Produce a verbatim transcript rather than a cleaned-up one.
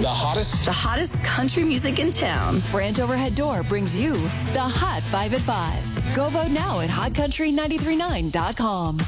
hottest? The hottest country music in town. Branch Overhead Door brings you the Hot five at five. Go vote now at hot country nine three nine dot com.